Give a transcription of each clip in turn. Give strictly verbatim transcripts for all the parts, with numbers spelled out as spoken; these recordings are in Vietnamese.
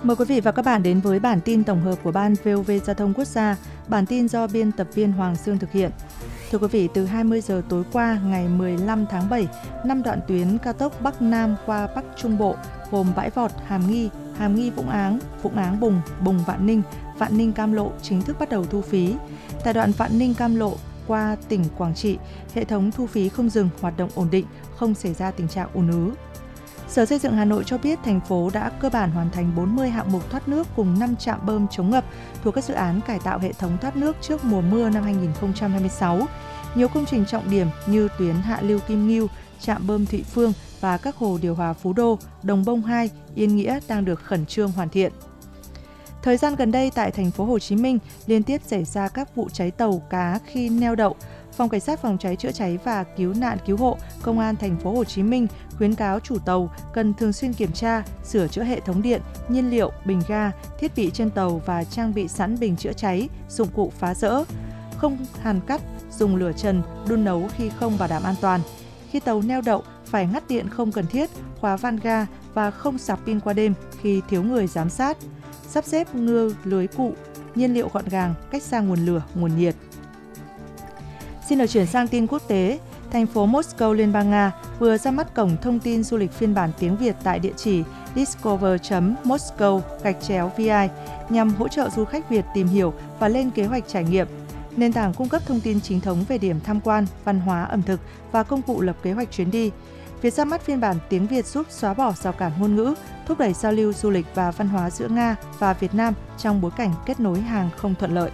Mời quý vị và các bạn đến với bản tin tổng hợp của Ban vê o vê Giao thông Quốc gia. Bản tin do biên tập viên Hoàng Sương thực hiện. Thưa quý vị, từ hai mươi giờ tối qua ngày mười lăm tháng bảy, năm đoạn tuyến cao tốc Bắc Nam qua Bắc Trung Bộ gồm Bãi Vọt, Hàm Nghi, Hàm Nghi Vũng Áng, Vũng Áng Bùng, Bùng Vạn Ninh, Vạn Ninh Cam Lộ chính thức bắt đầu thu phí. Tại đoạn Vạn Ninh Cam Lộ qua tỉnh Quảng Trị, hệ thống thu phí không dừng, hoạt động ổn định, không xảy ra tình trạng ùn ứ. Sở Xây dựng Hà Nội cho biết thành phố đã cơ bản hoàn thành bốn mươi hạng mục thoát nước cùng năm trạm bơm chống ngập thuộc các dự án cải tạo hệ thống thoát nước trước mùa mưa năm hai nghìn không trăm hai mươi sáu. Nhiều công trình trọng điểm như tuyến hạ lưu Kim Ngưu, trạm bơm Thụy Phương và các hồ điều hòa Phú Đô, Đồng Bông hai, Yên Nghĩa đang được khẩn trương hoàn thiện. Thời gian gần đây tại thành phố Hồ Chí Minh liên tiếp xảy ra các vụ cháy tàu cá khi neo đậu. Phòng Cảnh sát Phòng cháy chữa cháy và Cứu nạn Cứu hộ Công an thành phố Hồ Chí Minh khuyến cáo chủ tàu cần thường xuyên kiểm tra, sửa chữa hệ thống điện, nhiên liệu, bình ga, thiết bị trên tàu và trang bị sẵn bình chữa cháy, dụng cụ phá rỡ, không hàn cắt, dùng lửa trần, đun nấu khi không bảo đảm an toàn. Khi tàu neo đậu phải ngắt điện không cần thiết, khóa van ga và không sạc pin qua đêm khi thiếu người giám sát. Sắp xếp ngư lưới cụ, nhiên liệu gọn gàng, cách xa nguồn lửa, nguồn nhiệt. Xin được chuyển sang tin quốc tế. Thành phố Moscow, Liên bang Nga vừa ra mắt cổng thông tin du lịch phiên bản tiếng Việt tại địa chỉ discover chấm moscow gạch chéo vi nhằm hỗ trợ du khách Việt tìm hiểu và lên kế hoạch trải nghiệm. Nền tảng cung cấp thông tin chính thống về điểm tham quan, văn hóa, ẩm thực và công cụ lập kế hoạch chuyến đi. Việc ra mắt phiên bản tiếng Việt giúp xóa bỏ rào cản ngôn ngữ, thúc đẩy giao lưu du lịch và văn hóa giữa Nga và Việt Nam trong bối cảnh kết nối hàng không thuận lợi.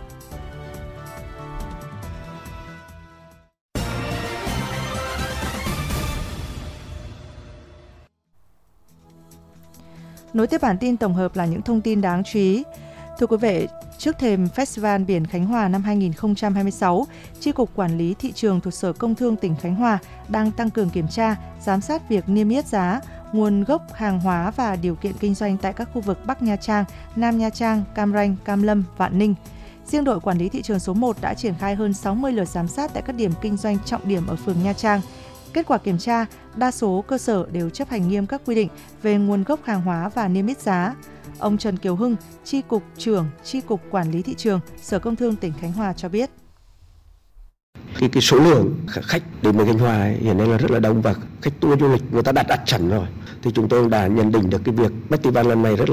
Nối tiếp bản tin tổng hợp là những thông tin đáng chú ý. Thưa quý vị, trước thềm Festival Biển Khánh Hòa năm hai nghìn không trăm hai mươi sáu, Chi cục Quản lý Thị trường thuộc Sở Công Thương tỉnh Khánh Hòa đang tăng cường kiểm tra, giám sát việc niêm yết giá, nguồn gốc hàng hóa và điều kiện kinh doanh tại các khu vực Bắc Nha Trang, Nam Nha Trang, Cam Ranh, Cam Lâm, Vạn Ninh. Riêng đội Quản lý Thị trường số một đã triển khai hơn sáu mươi lượt giám sát tại các điểm kinh doanh trọng điểm ở phường Nha Trang. Kết quả kiểm tra, đa số cơ sở đều chấp hành nghiêm các quy định về nguồn gốc hàng hóa và niêm yết giá. Ông Trần Kiều Hưng, Chi cục trưởng Chi cục Quản lý Thị trường, Sở Công Thương tỉnh Khánh Hòa cho biết. Cái, cái số lượng khách đến với Khánh Hòa ấy, hiện nay là rất là đông và khách tour du lịch người ta đặt đặt chẵn rồi. Thì chúng tôi đã nhận định được cái việc festival lần này rất